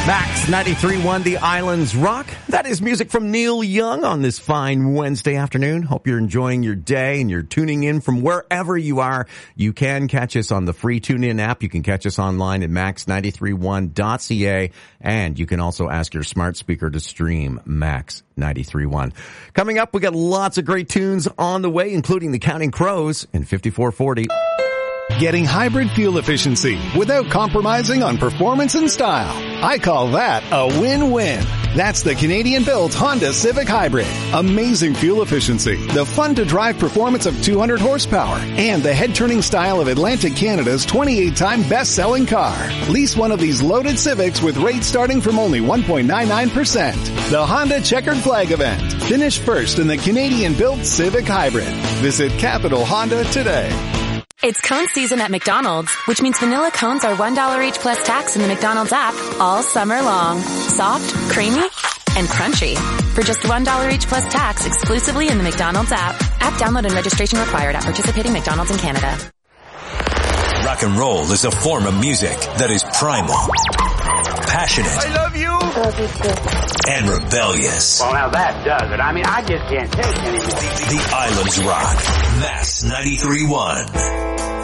Max 93.1, The Islands Rock. That is music from Neil Young on this fine Wednesday afternoon. Hope you're enjoying your day and you're tuning in from wherever you are. You can catch us on the free TuneIn app. You can catch us online at max931.ca. And you can also ask your smart speaker to stream Max 93.1. Coming up, we got lots of great tunes on the way, including the Counting Crows in 5440. Getting hybrid fuel efficiency without compromising on performance and style. I call that a win-win. That's the Canadian-built Honda Civic Hybrid. Amazing fuel efficiency, the fun-to-drive performance of 200 horsepower, and the head-turning style of Atlantic Canada's 28-time best-selling car. Lease one of these loaded Civics with rates starting from only 1.99%. The Honda Checkered Flag event. Finish first in the Canadian-built Civic Hybrid. Visit Capital Honda today. It's cone season at McDonald's, which means vanilla cones are $1 each plus tax in the McDonald's app all summer long. Soft, creamy, and crunchy. For just $1 each plus tax exclusively in the McDonald's app. App download and registration required at participating McDonald's in Canada. Rock and roll is a form of music that is primal, passionate. I love you. And rebellious. Well, now that does it. I mean, I just can't take anymore. The Islands Rock. Max 93.1.